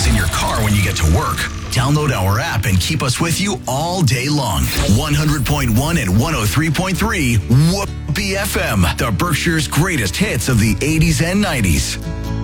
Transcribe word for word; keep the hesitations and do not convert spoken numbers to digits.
us in your car when you get to work. Download our app and keep us with you all day long. one hundred point one and one oh three point three Whoopee F M, the Berkshire's greatest hits of the eighties and nineties.